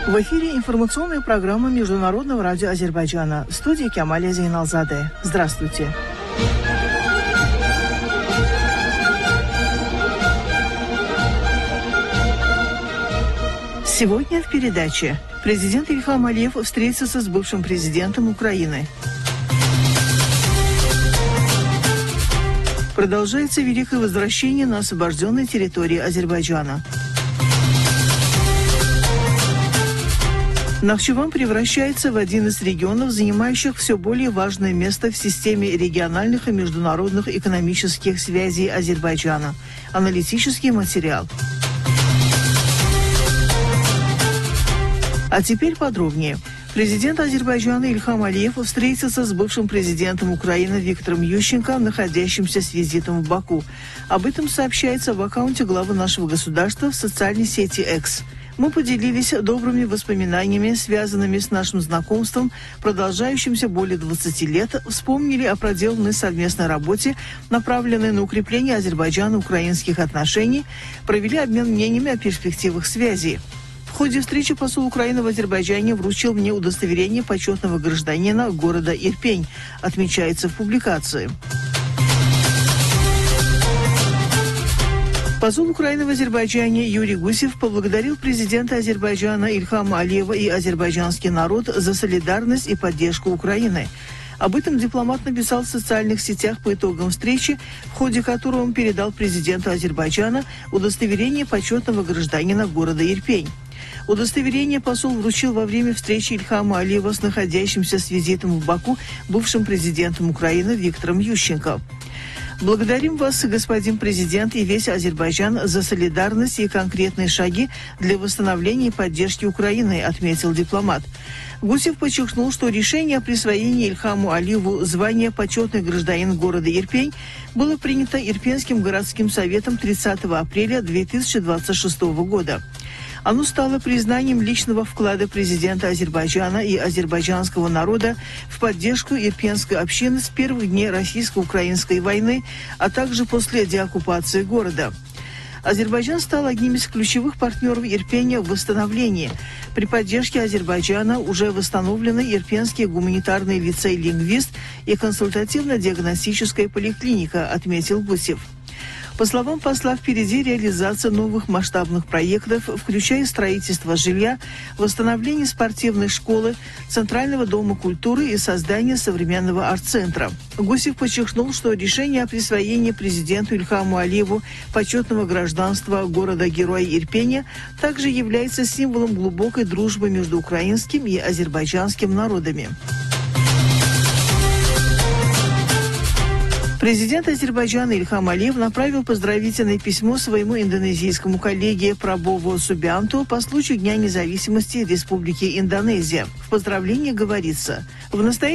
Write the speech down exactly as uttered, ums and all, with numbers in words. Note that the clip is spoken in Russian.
В эфире информационная программа Международного радио Азербайджана. В студии Кемалия Зейналзаде. Здравствуйте. Сегодня в передаче президент Ильхам Алиев встретился с бывшим президентом Украины. Продолжается великое возвращение на освобожденной территории Азербайджана. Нахчыван превращается в один из регионов, занимающих все более важное место в системе региональных и международных экономических связей Азербайджана. Аналитический материал. А теперь подробнее. Президент Азербайджана Ильхам Алиев встретился с бывшим президентом Украины Виктором Ющенко, находящимся с визитом в Баку. Об этом сообщается в аккаунте главы нашего государства в социальной сети X. Мы поделились добрыми воспоминаниями, связанными с нашим знакомством, продолжающимся более двадцати лет, вспомнили о проделанной совместной работе, направленной на укрепление азербайджано-украинских отношений, провели обмен мнениями о перспективах связи. В ходе встречи посол Украины в Азербайджане вручил мне удостоверение почетного гражданина города Ирпень, отмечается в публикации. Посол Украины в Азербайджане Юрий Гусев поблагодарил президента Азербайджана Ильхама Алиева и азербайджанский народ за солидарность и поддержку Украины. Об этом дипломат написал в социальных сетях по итогам встречи, в ходе которой он передал президенту Азербайджана удостоверение почетного гражданина города Ирпень. Удостоверение посол вручил во время встречи Ильхама Алиева с находящимся с визитом в Баку бывшим президентом Украины Виктором Ющенко. Благодарим вас, господин президент, и весь Азербайджан за солидарность и конкретные шаги для восстановления и поддержки Украины, отметил дипломат. Гусев подчеркнул, что решение о присвоении Ильхаму Алиеву звания почетный гражданин города Ирпень было принято Ирпенским городским советом тридцатого апреля две тысячи двадцать шестого года. Оно стало признанием личного вклада президента Азербайджана и азербайджанского народа в поддержку ирпенской общины с первых дней российско-украинской войны, а также после деоккупации города. Азербайджан стал одним из ключевых партнеров Ирпеня в восстановлении. При поддержке Азербайджана уже восстановлены Ирпенский гуманитарный лицей-лингвист и консультативно-диагностическая поликлиника, отметил Гусев. По словам посла, впереди реализация новых масштабных проектов, включая строительство жилья, восстановление спортивной школы, Центрального дома культуры и создание современного арт-центра. Гусев подчеркнул, что решение о присвоении президенту Ильхаму Алиеву почетного гражданства города-героя Ирпеня также является символом глубокой дружбы между украинским и азербайджанским народами. Президент Азербайджана Ильхам Алиев направил поздравительное письмо своему индонезийскому коллеге Прабову Субианту по случаю Дня независимости Республики Индонезия. В поздравлении говорится: в настоящее